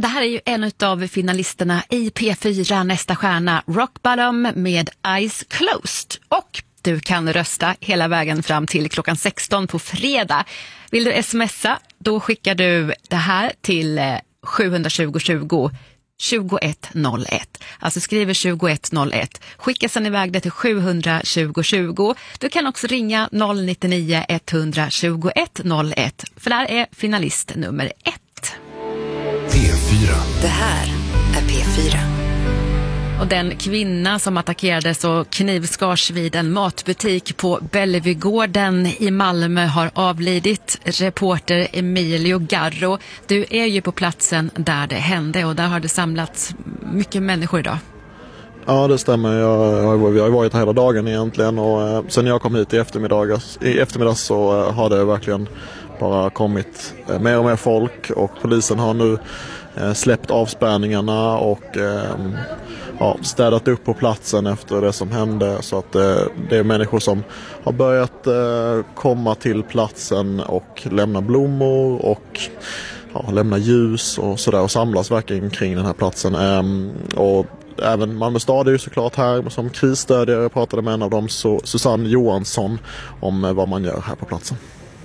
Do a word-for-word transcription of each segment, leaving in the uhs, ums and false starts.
Det här är ju en av finalisterna i P fyra Nästa stjärna, Rock Bottom med Eyes Closed. Och du kan rösta hela vägen fram till klockan sexton på fredag. Vill du smsa, då skickar du det här till sju tjugo tjugo tjugoett noll ett. Alltså skriver tjugoett noll ett. Skicka sedan iväg det till sju tjugo tjugo. Du kan också ringa noll nio nio ett två ett noll ett. För där är finalist nummer ett. P fyra. Det här är P fyra. Och den kvinna som attackerades och knivskars vid en matbutik på Bellevuegården i Malmö har avlidit. Reporter Emilio Garro, du är ju på platsen där det hände och där har det samlats mycket människor idag. Ja, det stämmer. Jag, jag, vi har varit här hela dagen egentligen och eh, sen jag kom hit i eftermiddag, i eftermiddag så eh, har det verkligen bara kommit eh, mer och mer folk och polisen har nu eh, släppt avspärrningarna och eh, ja, städat upp på platsen efter det som hände så att eh, det är människor som har börjat eh, komma till platsen och lämna blommor och ja, lämna ljus och sådär och samlas verkligen kring den här platsen eh, och även Malmö stad är ju såklart här som krisstödjare. Jag pratade med en av dem, Susanne Johansson, om vad man gör här på platsen.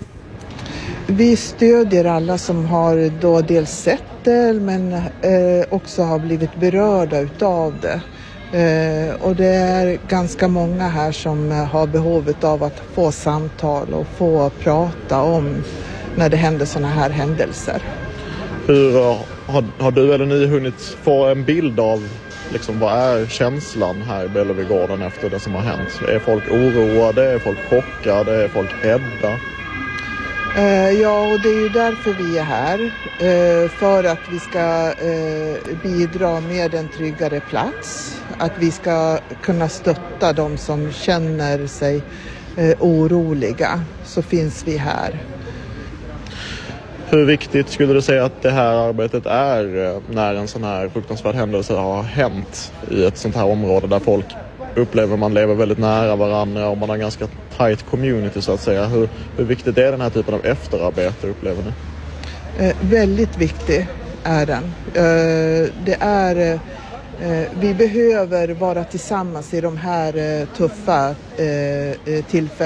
Vi stödjer alla som har då dels sett det men eh, också har blivit berörda utav det. Eh, och det är ganska många här som har behovet av att få samtal och få prata om när det händer såna här händelser. Hur har, har du eller ni hunnit få en bild av liksom, vad är känslan här i Bellevuegården efter det som har hänt? Är folk oroade? Är folk chockade? Är folk rädda? Uh, ja, och det är ju därför vi är här. Uh, för att vi ska uh, bidra med en tryggare plats. Att vi ska kunna stötta de som känner sig uh, oroliga. Så finns vi här. Hur viktigt skulle du säga att det här arbetet är när en sån här fruktansvärd händelse har hänt i ett sånt här område där folk upplever man lever väldigt nära varandra och man har en ganska tight community så att säga. Hur, hur viktigt är den här typen av efterarbete upplever ni? Eh, väldigt viktig är den. Eh, det är, eh, vi behöver vara tillsammans i de här eh, tuffa eh, tillfällena.